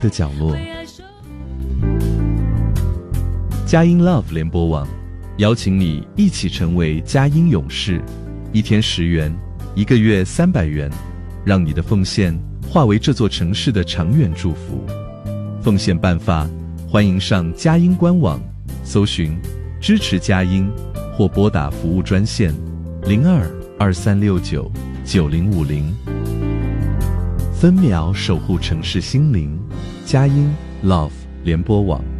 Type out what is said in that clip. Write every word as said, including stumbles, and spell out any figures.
的角落。佳音 Love 联播网邀请你一起成为佳音勇士，一天十元，一个月三百元，让你的奉献化为这座城市的长远祝福。奉献办法，欢迎上佳音官网搜寻支持佳音，或拨打服务专线零二二三六九九零五零。分秒守护城市心灵，佳音 Love 联播网。